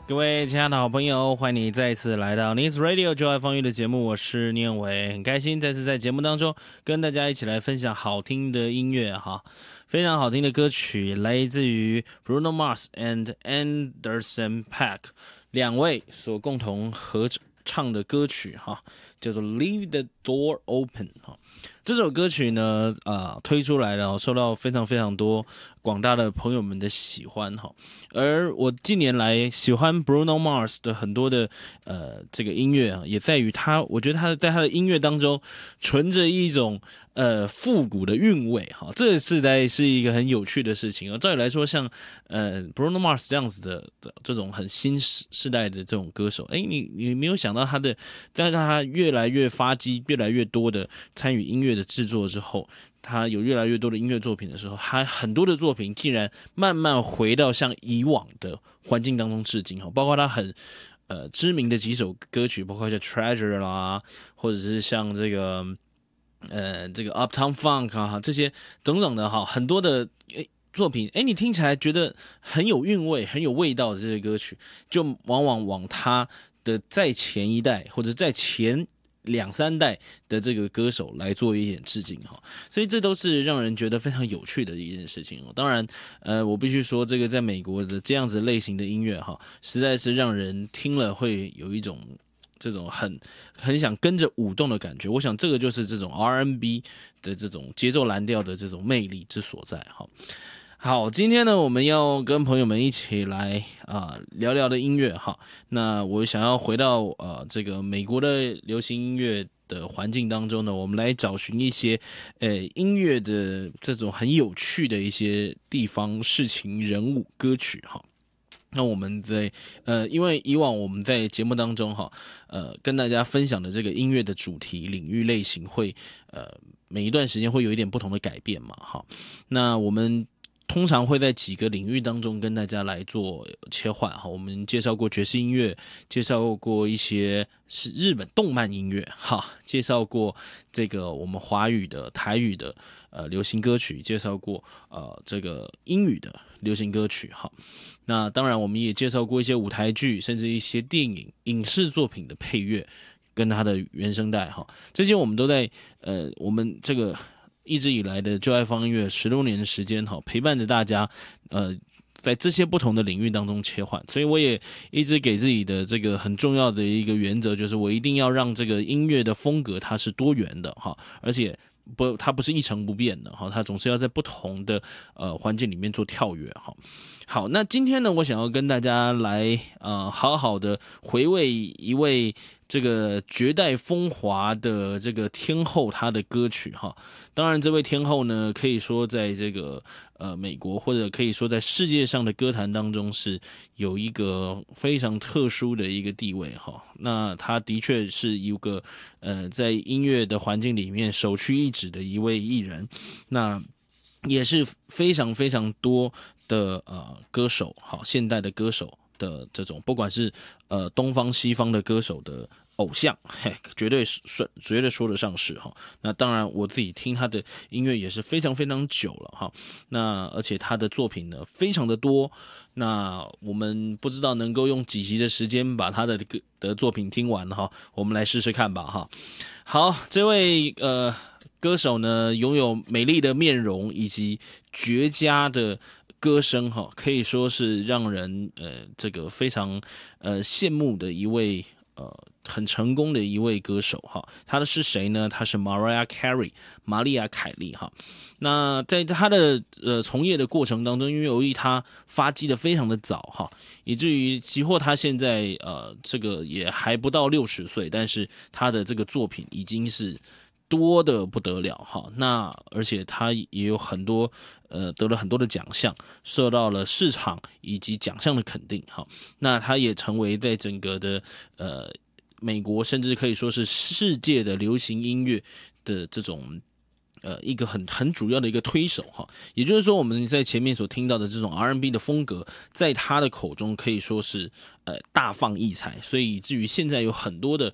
各位亲爱的好朋友，欢迎你再次来到 News Radio 就爱风雨的节目，我是念伟，很开心再次在节目当中跟大家一起来分享好听的音乐哈，非常好听的歌曲来自于 Bruno Mars and Anderson .Paak 两位所共同合唱的歌曲哈，叫做 Leave the Door Open 哈。这首歌曲呢，推出来了，受到非常非常多广大的朋友们的喜欢哈。而我近年来喜欢 Bruno Mars 的很多的这个音乐啊，也在于我觉得他在他的音乐当中存着一种复古的韵味哈，这是一个很有趣的事情啊。照理来说，像Bruno Mars 这样子的这种很新世代的这种歌手，你没有想到但是他越来越发迹，越来越多的参与音乐的制作之后，他有越来越多的音乐作品的时候，他很多的作品竟然慢慢回到像以往的环境当中致敬，包括他很知名的几首歌曲，包括像 Treasure 啦，或者是像这个 Uptown Funk 啊，这些种种的哈，很多的作品，你听起来觉得很有韵味、很有味道的这些歌曲，就往往往他的在前一代或者在前两三代的这个歌手来做一点致敬哈，所以这都是让人觉得非常有趣的一件事情哦。当然，我必须说，这个在美国的这样子类型的音乐哈，实在是让人听了会有一种这种很想跟着舞动的感觉。我想这个就是这种 R&B 的这种节奏蓝调的这种魅力之所在哈。好，今天呢，我们要跟朋友们一起来聊聊的音乐哈。那我想要回到这个美国的流行音乐的环境当中呢，我们来找寻一些音乐的这种很有趣的一些地方、事情、人物、歌曲哈。那我们因为以往我们在节目当中哈，跟大家分享的这个音乐的主题领域类型会每一段时间会有一点不同的改变嘛哈。那我们通常会在几个领域当中跟大家来做切换哈。我们介绍过爵士音乐，介绍过一些是日本动漫音乐哈，介绍过这个我们华语的、台语的流行歌曲，介绍过这个英语的流行歌曲哈。那当然我们也介绍过一些舞台剧，甚至一些电影、影视作品的配乐跟它的原声带哈，这些我们都在我们这个一直以来的就爱放音乐10多年的时间哈，陪伴着大家在这些不同的领域当中切换，所以我也一直给自己的这个很重要的一个原则，就是我一定要让这个音乐的风格它是多元的哈，而且它不是一成不变的哈，它总是要在不同的环境里面做跳跃哈。好，那今天呢，我想要跟大家来好好的回味一位这个绝代风华的这个天后她的歌曲哈。当然，这位天后呢，可以说在这个美国或者可以说在世界上的歌坛当中是有一个非常特殊的一个地位哈。那她的确是一个在音乐的环境里面首屈一指的一位艺人，那也是非常非常多的歌手，好，现代的歌手的这种，不管是东方西方的歌手的偶像，绝对说得上是哈。那当然，我自己听他的音乐也是非常非常久了哈。那而且他的作品呢非常的多，那我们不知道能够用几集的时间把他的作品听完哈，我们来试试看吧哈。好，这位歌手呢，拥有美丽的面容以及绝佳的歌声哈，可以说是让人这个非常羡慕的一位很成功的一位歌手哈。他的是谁呢？他是 Mariah Carey 玛丽亚凯莉哈。那在他的从业的过程当中，因为由于他发迹的非常的早哈，以至于即或他现在这个也还不到60岁，但是他的这个作品已经是多的不得了哈。那而且他也有很多得了很多的奖项，受到了市场以及奖项的肯定哈。那他也成为在整个的美国，甚至可以说是世界的流行音乐的这种一个很主要的一个推手哈。也就是说，我们在前面所听到的这种 R&B 的风格，在他的口中可以说是大放异彩，所以以至于现在有很多的